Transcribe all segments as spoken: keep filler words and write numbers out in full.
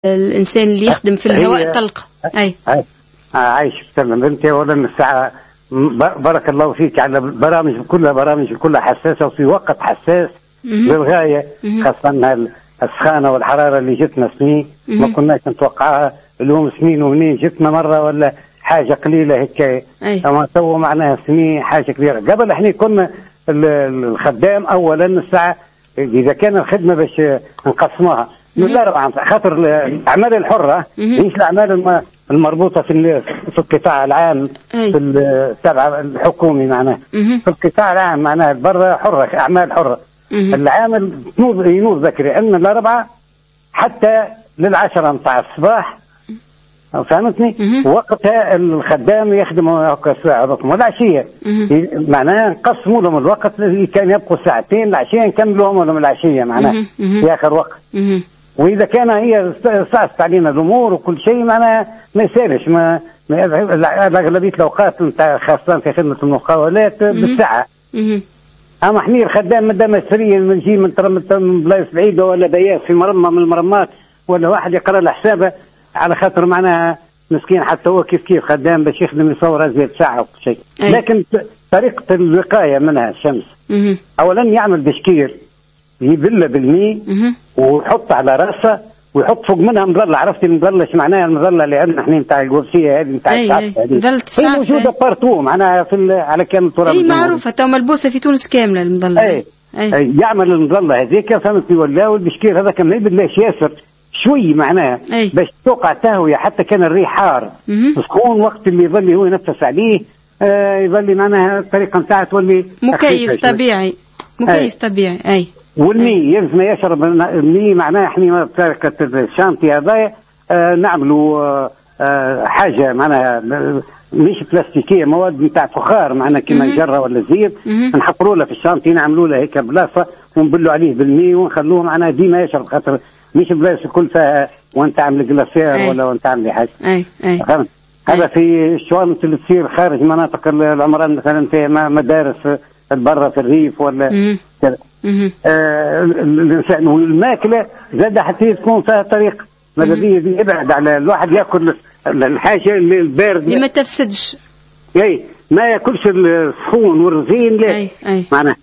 الإنسان اللي يخدم في الهواء الطلق. أي أي عايش تمام أنت ولا الساعة. بارك الله فيك على برامج كلها برامج كلها حساسة وفي وقت حساس للغاية، خاصة السخانة والحرارة اللي جتنا سنين ما كناش نتوقعها. اليوم سنين ومنين جتنا مرة ولا حاجة قليلة هيك، أما تو معناها سنين حاجة كبيرة. قبل احنا كنا الخدام أولا الساعة إذا كان الخدمة باش نقسمها من الأربعة، خاطر الأعمال الحرة مش الأعمال المربوطة في في القطاع العام في التبع الحكومي معناها في القطاع العام معناها برا حرة أعمال حرة. العامل ينوض ذكري أن الأربعة حتى للعشرة متاع الصباح، فهمتني؟ وقتها الخدام يخدموا ساعة رقم والعشية معناها نقسموا لهم الوقت اللي كان يبقوا ساعتين العشية نكملوا لهم العشية معناها في آخر وقت. وإذا كان هي صعبت علينا الأمور وكل شيء معناها ما يسالش، ما أغلبية الأوقات نتاع خاصة في خدمة المقاولات بالساعة. أما احنا الخدام مادام سريا نجي من من بلايص بعيدة ولا بيات في مرمى من المرمات ولا واحد يقرأ له حسابه على خاطر معناها مسكين حتى هو كيف كيف خدام باش يخدم يصور زي ساعة وكل شيء. لكن طريقة الوقاية منها الشمس أولا يعمل بشكير يبل بالمي ويحط على راسه ويحط فوق منها مظلة. عرفتي المظلة ايش معناها؟ المظلة اللي عندنا احنا نتاع القرصية هذه نتاع الشعب هذه هي موجودة بارتو معناها في على كامل تراب. اي معروفة تو ملبوسة في تونس كاملة المظلة. اي, أي. أي. يعمل المظلة هذيك فهمتني ولا والبشكير هذا كان ما يبلاش ياسر شوي معناها أي. باش توقع تهوية حتى كان الريح حار سخون وقت اللي يظل هو ينفس عليه آه يظل معناها الطريقة نتاعها تولي مكيف طبيعي مكيف أي. طبيعي اي. والمي يلزم يشرب المي معناها احنا طريقة الشانتي هذا آه نعملوا آه حاجة معناها مش بلاستيكية، مواد نتاع فخار معناها كما جرة ولا زيت نحفروا له في الشانتي نعملوا له هيك بلاصة ونبلوا عليه بالمي ونخلوه معناها ديما يشرب، خاطر مش بلاصة كل فيها وانت عامل جلاسير ولا وانت عامل حاجة. اي اي هذا في الشوان اللي تصير خارج مناطق العمران مثلا في مدارس برا في الريف ولا كذا. آه الانسان والماكله زاد حتى تكون فيها طريقه ماذا بيه يبعد على الواحد ياكل الحاجه البارده اللي ما تفسدش. اي ما ياكلش السخون والرزين لا معناها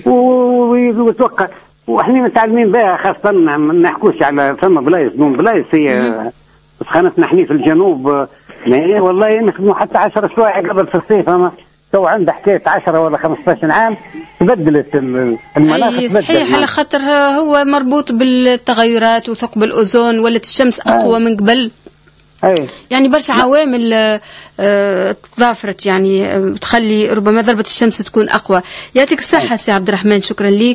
ويتوقع. واحنا متعلمين بها خاصه ما نحكوش على ثم بلايص دون بلايص هي سخانتنا احنا في الجنوب والله نخدموا حتى عشر سوايع قبل في الصيف. اما تو عنده حكايه عشرة ولا خمسطاش عام تبدلت المناخ. اي صحيح على خاطر هو مربوط بالتغيرات وثقب الاوزون ولت الشمس اقوى من قبل. أي. يعني برشا عوامل تضافرت يعني تخلي ربما ضربة الشمس تكون أقوى. يعطيك الصحة سي عبد الرحمن شكرا ليك.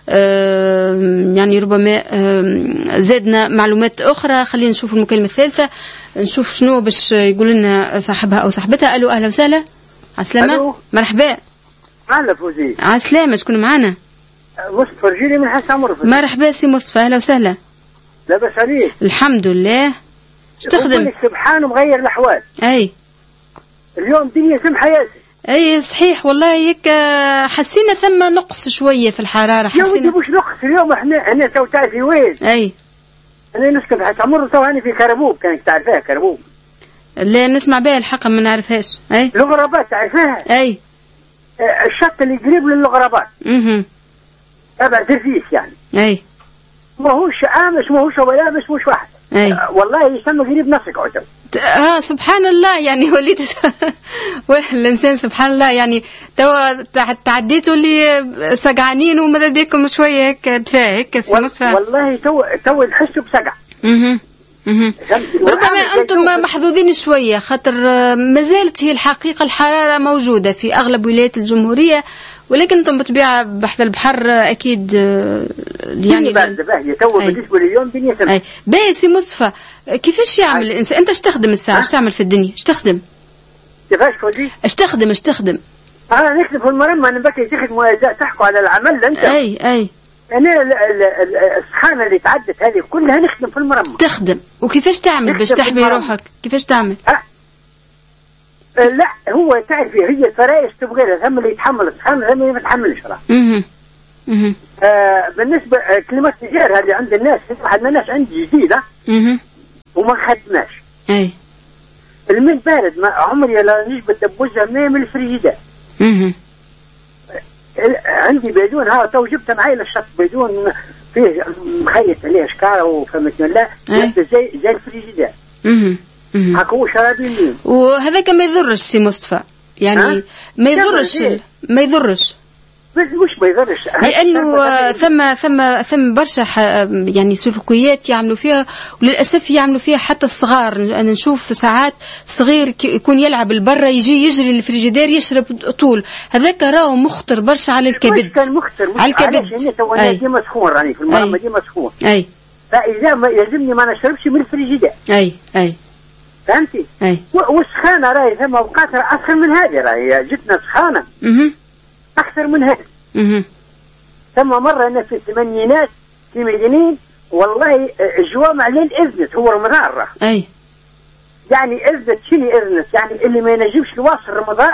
يعني ربما زادنا معلومات أخرى. خلينا نشوف المكالمة الثالثة نشوف شنو باش يقول لنا صاحبها أو صاحبتها. ألو أهلا وسهلا. عسلامة مرحبا. أهلا فوزي. عسلامة شكون معنا؟ مصطفى رجيلي من حسن عمر. مرحبا سي مصطفى أهلا وسهلا. لاباس عليك؟ الحمد لله. تخدم سبحان مغير الأحوال. أي اليوم دنيا سمحة ياسر. أي صحيح والله هيك حسينا ثم نقص شوية في الحرارة. حسينا مش نقص اليوم احنا انا تو تعرفي وين؟ أي أنا نسكن في عمر تو هاني في كربوب كانك تعرفيها كربوب. لا نسمع بها الحق ما نعرفهاش. أي الغربات تعرفيها؟ أي الشط اللي قريب للغربات. اها تبع درفيس يعني. أي ماهوش آمش ماهوش ولا مش مش واحد. أي. آه والله يسمى قريب نفسك عتب. اه سبحان الله يعني وليت الانسان سبحان الله يعني تو تعديتوا اللي سقعانين وماذا بيكم شويه هيك دفاع هيك والله تو تو نحسوا بسقع. اها اها ربما انتم محظوظين شويه خاطر ما زالت هي الحقيقه الحراره موجوده في اغلب ولايات الجمهوريه، ولكن انتم بطبيعه بحث البحر اكيد يعني باهيه تو بالنسبه لليوم دنيا سمحه. باهي سي مصطفى كيفاش يعمل الانسان؟ انت اش تخدم الساعه؟ اش تعمل في الدنيا؟ اش تخدم؟ كيفاش فوزي؟ اش تخدم اش تخدم؟ انا نكتب في المرمى انا بكي تخدموا تحكوا على العمل انت. اي اي انا السخانه اللي تعدت هذه كلها نخدم في المرمى. تخدم وكيفاش تعمل باش تحمي روحك؟ كيفاش تعمل؟ أه. لا هو تعرفي هي الفرايش تبغى لها ثم اللي يتحمل السخانه ثم اللي ما يتحملش راه. اها اها بالنسبه كلمه التجار هذه عند الناس واحد من الناس عندي جديده. اها وما خدناش. اي الماء بارد، ما عمري لا نجبد دبوزها ماء من الفريجيدار. اها عندي بيدون، ها تو جبت معي للشط بيدون فيه مخيط عليه شكاره وفهمتني الله زي زي الفريجيدار. اها هاك هو شرابين. وهذاك ما يضرش سي مصطفى يعني، ما يضرش ما يضرش مش ما يضرش، لانه ثم ثم ثم برشا يعني سلوكيات يعملوا فيها، وللاسف يعملوا فيها حتى الصغار. انا نشوف ساعات صغير يكون يلعب البرة يجي يجري الفريجيدير يشرب طول، هذاك راهو مخطر برشا على الكبد. كان مخطر على الكبد. انا ديما سخون راني في المرمى ديما سخون. اي فاذا ما يلزمني ما نشربش من الفريجيدير. اي اي فهمتي؟ اي والسخانه راهي ثم اوقات اسخن من هذه، راهي جتنا سخانه اها اكثر من هذا. اها ثم مره انا في الثمانينات في مدينين والله الجوامع لين اذنت، هو رمضان راه. اي يعني اذنت شنو اذنت؟ يعني اللي ما ينجمش يواصل رمضان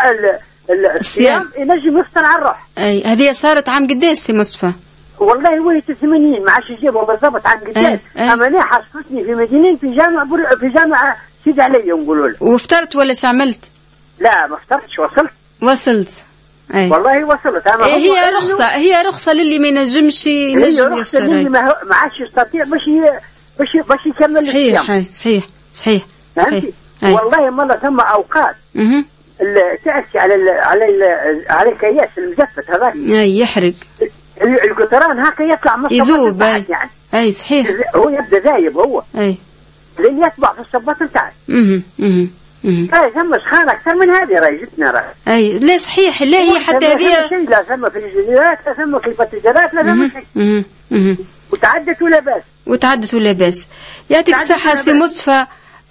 الصيام ينجم يفطر على الروح. اي هذه صارت عام قداش سي مصطفى؟ والله وليت ثمانين ما عادش يجيبها بالضبط عام قداش. اما انا حصلتني في مدينين في جامع بر... في جامع سيدي علي نقولوا له. وفطرت ولا اش عملت؟ لا ما فطرتش، وصلت. وصلت. أي. والله وصلت. أنا إيه هي رخصة، هي رخصة للي ما ينجمش ينجم يفطر. هي للي ما عادش يستطيع باش باش باش يكمل صحيح الصيام. صحيح صحيح صحيح. والله مرة ثم أوقات تأتي على ال على ال على الكياس المزفت هذاك. أي يحرق. القطران هكا يطلع مصطفى يذوب. أي يعني. أي صحيح. هو يبدأ ذايب هو. أي. لين يطبع في الصباط نتاعي. اها اها اها. ثم سخانة أكثر من هذه راهي جتنا راهي. أي لا صحيح، لا هي حتى هذه. شيء لا ثم في الجزيرات، لا ثم في البتجارات، لا ثم شيء. اها اها. وتعدت ولا باس. وتعدت ولا باس. يعطيك الصحة سي مصطفى.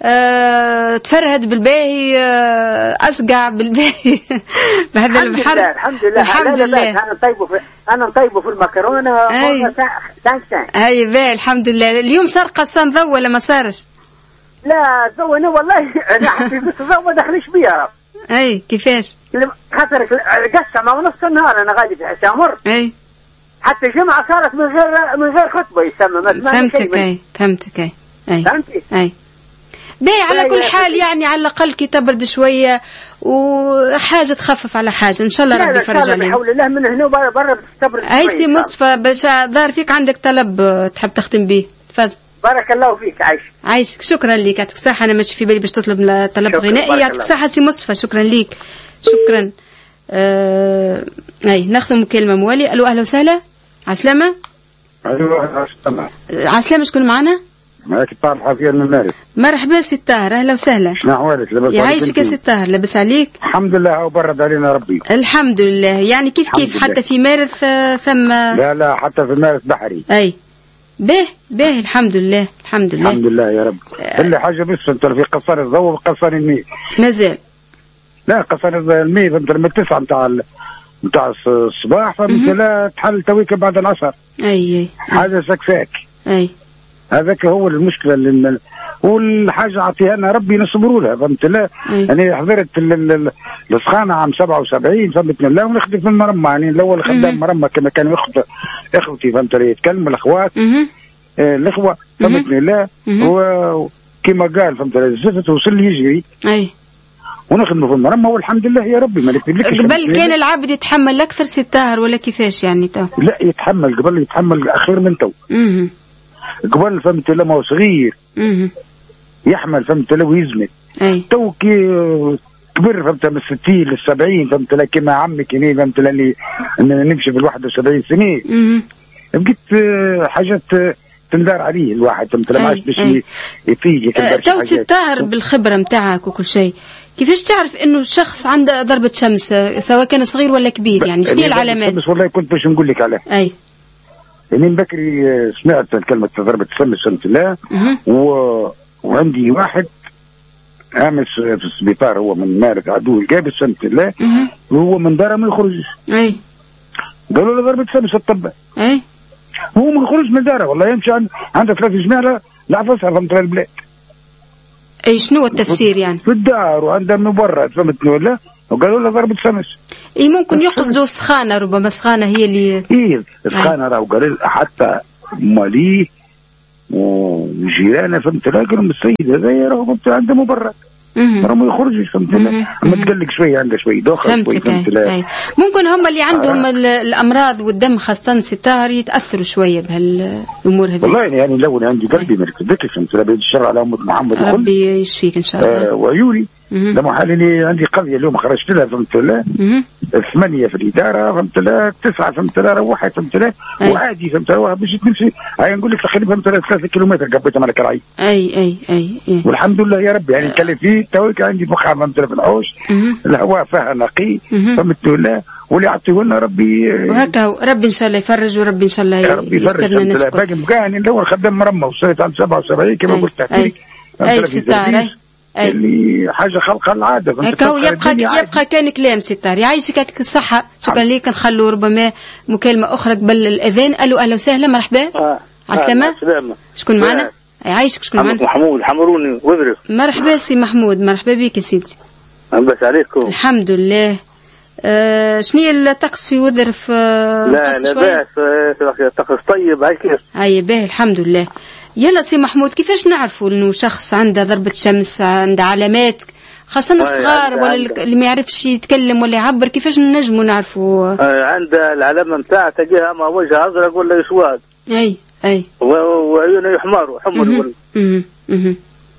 أه تفرهد بالباهي، أه أسقع بالباهي بهذا البحر. الحمد لله الحمد لله. أنا نطيبه في أنا نطيبه في المكرونة. أي تانك تانك. أي باهي الحمد لله. اليوم صار قصان ضو ولا ما صارش؟ لا ضو أنا والله أنا حسيت ضو ما دخلش بيا. أي كيفاش؟ خاطر قسم مع نص النهار أنا غادي في حسامر. أي حتى الجمعة صارت من غير من غير خطبة يسمى ما. فهمتك. أي فهمتك. أي أي فهمتي. أي باهي على كل حال يعني على الأقل كي تبرد شوية وحاجة تخفف على حاجة إن شاء الله ربي يفرج علينا. بحول الله من هنا برا برا تبرد. أي سي مصطفى باش ظهر فيك عندك طلب تحب تختم به، تفضل. بارك الله فيك. عايش عايشك. شكرا لك. يعطيك الصحة. أنا ماشي في بالي باش تطلب طلب غنائي. يعطيك الصحة سي مصطفى. شكرا لك. شكرا. آه... أي ناخذ مكالمة موالي. ألو أهلا وسهلا. عسلامة. أيوة عسلامة. عسلامة. شكون معنا؟ معك الطاهر الحافية من المارس. مرحبا سي الطاهر. أهلا وسهلا. شنو أحوالك؟ لاباس عليك؟ يعيشك يا سي الطاهر. لاباس عليك؟ الحمد لله. وبرد علينا ربي. الحمد لله. يعني كيف كيف حتى في مارس ثم؟ لا لا حتى في مارس بحري. أي به به الحمد لله الحمد لله الحمد لله يا رب. اللي حاجة بس انت في قصر الضوء وقصر المي مازال. لا قصر المي فهمت لما التسعة نتاع نتاع الصباح فهمت لا تحل تويك بعد العصر. اي اي هذا سكساك. اي هذاك هو المشكلة اللي والحاجة عطيها لنا ربي نصبروا لها فهمت لا. أنا حضرت السخانة عام سبعة وسبعين فهمت لا ونخدم في المرمى يعني الأول خدام مرمى كما كانوا يخدم إخوتي فهمت لا يتكلم الأخوات آه الأخوة فهمت لا وكما قال فهمت لا الزفت وصل يجري. أي ونخدموا في المرمى والحمد لله يا ربي ما نكذبلكش. قبل كان العبد يتحمل أكثر سي الطاهر ولا كيفاش يعني تو؟ لا يتحمل قبل يتحمل أخير من تو. اها قبل فهمت لا ما هو صغير. اها يحمل فهمت لا ويزمت. أي تو كي كبر فهمت من الستين للسبعين فهمت لا كما عمي كني فهمت لا اللي نمشي في الواحد وسبعين سنة. اها بقيت حاجات تندار عليه الواحد فهمت لا ما عادش باش يفيق. تو سي الطاهر بالخبرة نتاعك وكل شيء كيفاش تعرف انه الشخص عنده ضربة شمس سواء كان صغير ولا كبير يعني شنو العلامات؟ بس والله كنت باش نقول لك عليه. اي من بكري سمعت كلمة ضربة الشمس فهمت لا و... وعندي واحد امس في السبيطار هو من مارس عدو الجابس فهمت لا وهو من داره ما يخرجش. اي قالوا له ضربة شمس الطب. اي هو ما يخرجش من داره والله يمشي عند عنده ثلاث جماعة لا فسها فهمت البلاد. اي شنو التفسير يعني؟ في الدار وعنده مبرد فهمتني ولا؟ وقالوا له ضربة شمس. اي ممكن يقصدوا السخانة ربما السخانة هي اللي اي السخانة راهو قال حتى ماليه وجيرانه فهمت، لكن السيد هذا راهو عنده مبرر راه ما يخرجش فهمت، اما تقلق شويه عنده شويه دوخه شويه فهمت. ممكن هم اللي عندهم آه. الامراض والدم خاصه ستار يتاثروا شويه بهالامور هذه. والله يعني لو عندي قلبي ما نكذبش فهمت، لا الشر على امه محمد ربي يشفيك ان شاء الله. آه وعيوني لما حالي عندي قضيه اليوم خرجت لها فهمت لا ثمانيه في الاداره فهمت لا تسعه فهمت لا روحت فهمت لا وعادي فهمت لا باش تمشي هاي نقول لك تقريبا فهمت لا ثلاثة كيلومتر قبيتها مالك راعي. اي اي اي, أي. والحمد لله يا ربي يعني نتكلم فيه تويك عندي بقعه فهمت لا في الحوش الهواء فيها نقي فهمت لا واللي يعطيه لنا ربي وهكا ربي ان شاء الله يفرج وربي ان شاء الله يسترنا الناس الكل. باقي مكان الاول خدام مرمى وصلت عند سبعة وسبعين كما قلت تحكي اي ستار اللي حاجه خلق العاده هكا يبقى يبقى كان كلام ستار يعيشك يعطيك الصحه. شكرا ليك. نخلوا ربما مكالمه اخرى قبل الاذان. الو اهلا وسهلا مرحبا. آه. عسلامه. شكون معنا؟ يعيشك. شكون معنا؟ محمود حمروني وذرف. مرحبا سي محمود. مرحبا بك يا سيدي. بس عليكم. الحمد لله. آه شنو هي الطقس في وذرف؟ آه لا لا باس الطقس طيب. هاي كيف؟ هاي باهي الحمد لله. يلا سي محمود كيفاش نعرفوا انه شخص عنده ضربة شمس عنده علامات خاصة الصغار ولا اللي ما يعرفش يتكلم ولا يعبر كيفاش نجموا نعرفوا؟ عنده العلامة نتاعها تلقاها ما وجهه ازرق ولا اسود. اي اي وعيونه يحمر حمر ولا. اها اها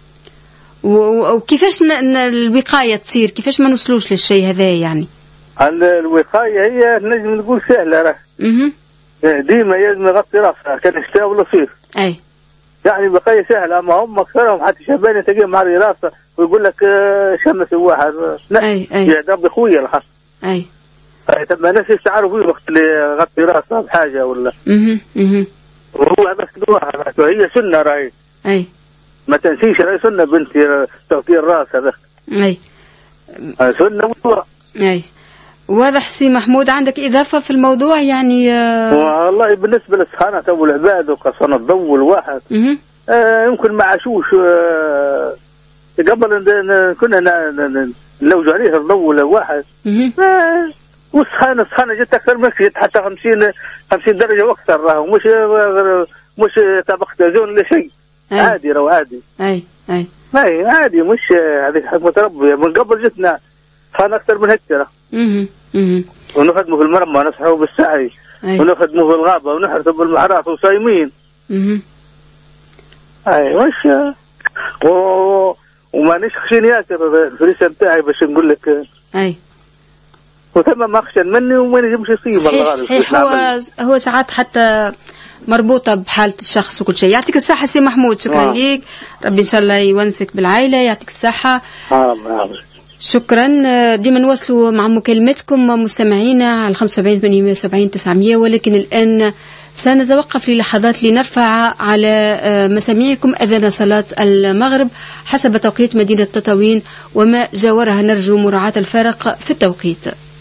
وكيفاش الوقاية تصير؟ كيفاش ما نوصلوش للشيء هذا يعني؟ الوقاية هي نجم نقول سهلة راه. اها ديما لازم يغطي راسه كان شتاء ولا صيف. اي يعني بقية سهلة. أما هم أكثرهم حتى شبان تجي مع راسه ويقول لك شمس واحد لا يا ربي خويا الحص. أي أي طب ما الناس يستعرفوا فيه وقت اللي غطي راسه بحاجة ولا. اها اها وهو بس واحد هي سنة راهي. أي ما تنسيش راهي سنة بنتي تغطي الراس هذا. أي سنة وطوع. أي واضح سي محمود. عندك إضافة في الموضوع يعني؟ آه والله بالنسبة للسخانة أبو العباد وقصنا الضوء الواحد آه يمكن ما عاشوش آه قبل كنا نلوج عليه الضوء الواحد آه والسخانة السخانة جت أكثر مشيت حتى خمسين خمسين درجة وأكثر راهو مش مش طبقة زون ولا شيء. عادي راهو عادي. أي أي أي عادي مش هذه حكمة ربي. من قبل جتنا سخانة أكثر من هيك ترى. اها اها ونخدمه في المرمى نصحه بالسعي ونخدمه في الغابة ونحرثه بالمعراث وصايمين. اها اي وش و... وما نخشين ياكل الفريسة بتاعي باش نقول لك. اي وثم ما اخشن مني وما نجمش يصيب. صحيح صحيح. هو هو ساعات حتى مربوطة بحالة الشخص وكل شيء. يعطيك الصحة سي محمود. شكرا آه. ليك. ربي إن شاء الله يونسك بالعائلة. يعطيك الصحة. آه. شكرا. ديما نواصلوا مع مكالمتكم مستمعينا على خمسة وسبعين ثمانمئة وسبعين تسعمئة. ولكن الآن سنتوقف للحظات لنرفع على مسامعكم أذان صلاة المغرب حسب توقيت مدينة تطاوين وما جاورها. نرجو مراعاة الفارق في التوقيت.